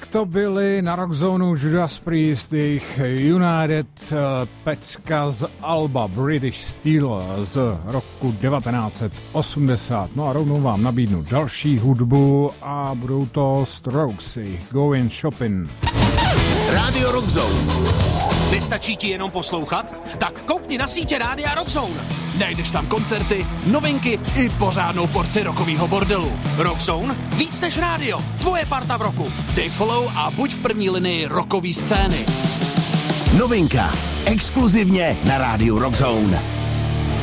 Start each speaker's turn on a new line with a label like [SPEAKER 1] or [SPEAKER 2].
[SPEAKER 1] to byli na Rockzonu Judas Priest, jejich United, pecka z alba British Steel z roku 1980. No a rovnou vám nabídnu další hudbu a budou to Strokes, Going Shopping.
[SPEAKER 2] Rádio Rockzone. Nestačí ti jenom poslouchat? Tak koukni na sítě Rádia Rockzone. Najdeš tam koncerty, novinky i pořádnou porci rockovýho bordelu. Rockzone? Víc než rádio. Tvoje parta v roku. Dej follow a buď v první linii rockový scény.
[SPEAKER 3] Novinka. Exkluzivně na Rádiu Rockzone.